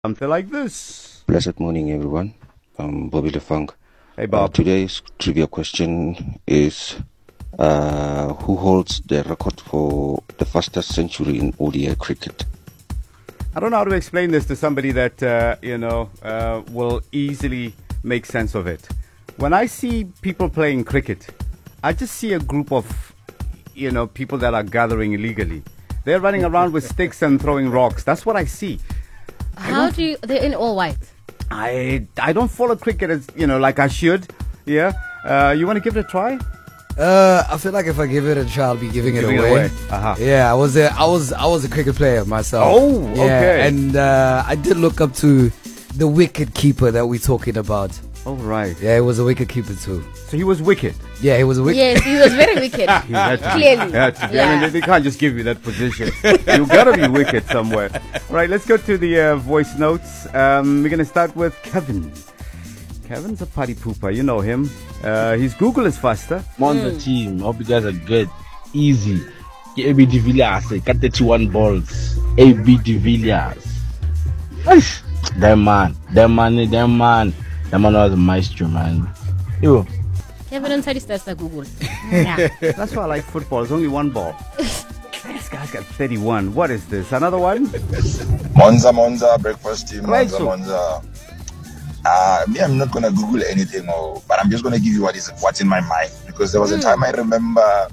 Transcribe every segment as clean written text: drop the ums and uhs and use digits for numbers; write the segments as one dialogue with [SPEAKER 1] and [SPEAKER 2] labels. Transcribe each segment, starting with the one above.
[SPEAKER 1] Something like this.
[SPEAKER 2] Blessed morning, everyone. I'm Bobby LeFunk.
[SPEAKER 1] Hey, Bob.
[SPEAKER 2] Today's trivia question is who holds the record for the fastest century in ODI cricket?
[SPEAKER 1] I don't know how to explain this to somebody that, will easily make sense of it. When I see people playing cricket, I just see a group of, people that are gathering illegally. They're running around with sticks and throwing rocks. That's what I see.
[SPEAKER 3] They're in all white.
[SPEAKER 1] I don't follow cricket as, like I should. Yeah. You want to give it a try?
[SPEAKER 4] I feel like if I give it a try, I'll be giving it away.
[SPEAKER 1] Uh-huh.
[SPEAKER 4] Yeah, I was a cricket player myself.
[SPEAKER 1] Oh,
[SPEAKER 4] yeah,
[SPEAKER 1] okay.
[SPEAKER 4] And I did look up to the wicket keeper that we're talking about.
[SPEAKER 1] Oh, right.
[SPEAKER 4] Yeah, he was a wicket keeper too.
[SPEAKER 1] So he was wicked.
[SPEAKER 4] Yeah, he was a wicket.
[SPEAKER 3] Yes, he was very wicked.
[SPEAKER 1] He had to be.
[SPEAKER 3] Clearly.
[SPEAKER 1] He had to be.
[SPEAKER 3] Yeah.
[SPEAKER 1] I mean, they can't just give you that position. You gotta be wicked somewhere. Right, let's go to the voice notes. We're gonna start with Kevin. Kevin's a party pooper, you know him. His Google is faster.
[SPEAKER 5] Monza team, hope you guys are good. Easy. AB de Villiers, they got 31 balls. AB de Villiers. Eish. That man was a maestro, man. Yo.
[SPEAKER 3] Kevin, don't tell stats like Google. Yeah.
[SPEAKER 1] That's why I like football. There's only one ball. This guy's got 31. What is this? Another one?
[SPEAKER 6] Monza, breakfast team,
[SPEAKER 1] Right,
[SPEAKER 6] Monza. Me, I'm not gonna Google anything, but I'm just gonna give you what's in my mind, because there was a time I remember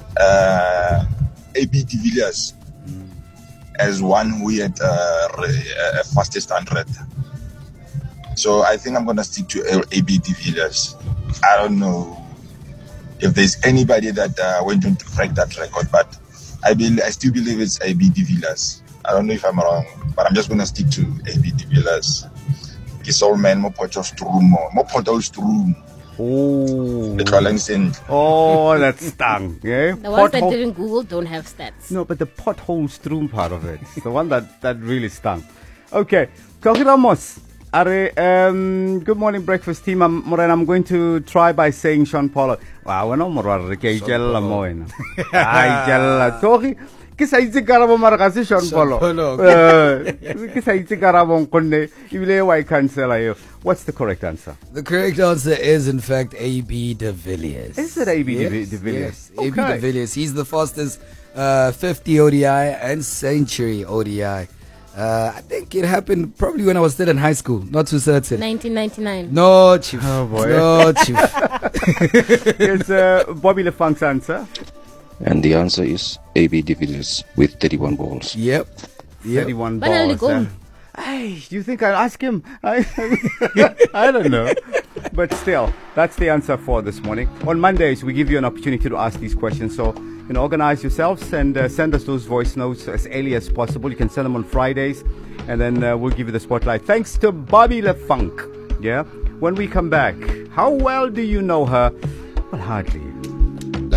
[SPEAKER 6] AB de Villiers as one who had a fastest 100. So I think I'm gonna stick to AB de Villiers. I don't know if there's anybody that went on to break that record, but I still believe it's AB de Villiers. I don't know if I'm wrong, but I'm just gonna stick to AB de Villiers. His old man, more potholes to room.
[SPEAKER 1] Oh.
[SPEAKER 6] The trolling sin.
[SPEAKER 1] Oh, that stung. Yeah?
[SPEAKER 3] The ones that didn't Google don't have stats.
[SPEAKER 1] No, but the pothole strewn part of it. The one that really stung. Okay. Kogi Ramos. Good morning, breakfast team. I'm going to try by saying Sean Paulo. Wow, we're not more Kogi. Ke sa itse karabo mara ka se Sean Paulo. Ke sa itse karabo konne ibile why cancel you. What's the correct answer?
[SPEAKER 4] The correct answer is in fact AB de Villiers.
[SPEAKER 1] Is it AB de Villiers?
[SPEAKER 4] Yes, AB de Villiers. He's the fastest 50 ODI and century ODI. I think it happened probably when I was still in high school. Not too certain.
[SPEAKER 3] 1999.
[SPEAKER 4] No, Chief.
[SPEAKER 1] Oh, boy.
[SPEAKER 4] No, Chief.
[SPEAKER 1] It's Bobby LeFunk's answer.
[SPEAKER 2] And the answer is AB de Villiers with 31 balls.
[SPEAKER 4] Yep.
[SPEAKER 1] 31
[SPEAKER 3] Banana
[SPEAKER 1] balls. Hey, do you think I'll ask him? I don't know. But still, that's the answer for this morning. On Mondays, we give you an opportunity to ask these questions. So, organize yourselves and send us those voice notes as early as possible. You can send them on Fridays, and then we'll give you the spotlight. Thanks to Bobby LeFunk. Yeah. When we come back, how well do you know her? Well, hardly.